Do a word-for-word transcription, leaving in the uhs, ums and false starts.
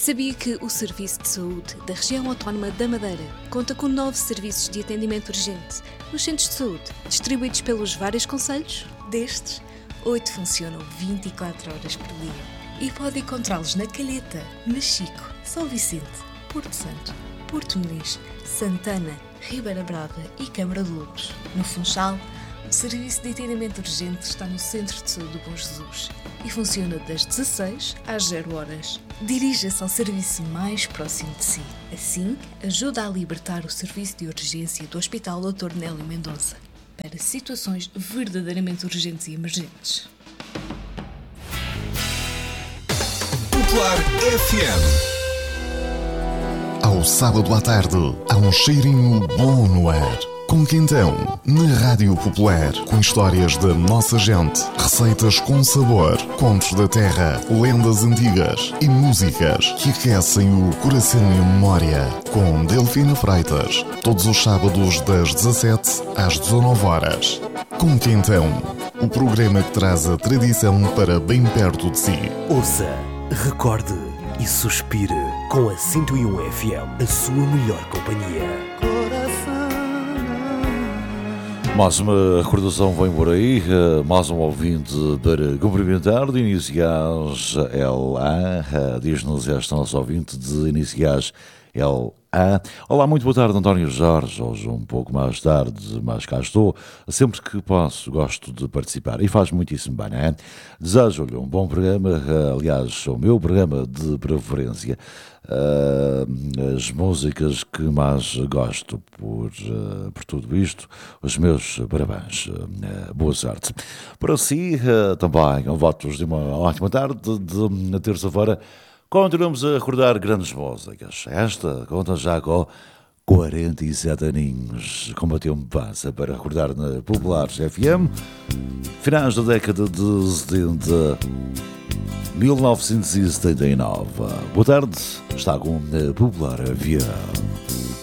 Sabia que o Serviço de Saúde da Região Autónoma da Madeira conta com nove serviços de atendimento urgente nos centros de saúde, distribuídos pelos vários concelhos? Destes, oito funcionam vinte e quatro horas por dia e pode encontrá-los na Calheta, Machico, São Vicente, Porto Santo, Porto Muniz, Santana, Ribeira Brava e Câmara de Loures. No Funchal, o Serviço de Atendimento Urgente está no Centro de Saúde do Bom Jesus e funciona das dezasseis às zero horas. Dirija-se ao serviço mais próximo de si. Assim, ajuda a libertar o serviço de urgência do Hospital doutor Nélio Mendonça para situações verdadeiramente urgentes e emergentes. Popular F M. Ao sábado à tarde, há um cheirinho bom no ar. Com Quintão, na Rádio Popular, com histórias da nossa gente, receitas com sabor, contos da terra, lendas antigas e músicas que aquecem o coração e a memória. Com Delfina Freitas, todos os sábados das dezassete às dezanove horas. Com Quintão, o programa que traz a tradição para bem perto de si. Ouça, recorde e suspire com a cento e um F M, a sua melhor companhia. Mais uma recordação vem por aí, mais um ouvinte para cumprimentar de iniciais L A, diz-nos esta nossa ouvinte de iniciais L A. Olá, muito boa tarde, António Jorge. Hoje um pouco mais tarde, mas cá estou. Sempre que posso, gosto de participar e faz muitíssimo bem, não é? Desejo-lhe um bom programa, aliás, o meu programa de preferência. Uh, as músicas que mais gosto por, uh, por tudo isto, os meus parabéns, uh, boa sorte para si, uh, também votos de uma ótima tarde de terça-feira. Continuamos a recordar grandes músicas. Esta conta já com quarenta e sete aninhos, como tempo passa para recordar na Populares F M, finais da década de setenta, mil novecentos e setenta e nove. Boa tarde, está com a Popular F M.